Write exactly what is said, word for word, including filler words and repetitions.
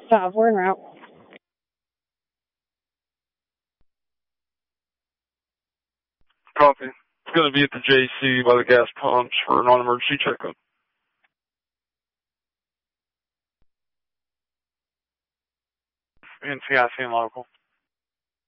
five, we're en route. Copy. It's going to be at the J C by the gas pumps for a non-emergency checkup. N C I C and local.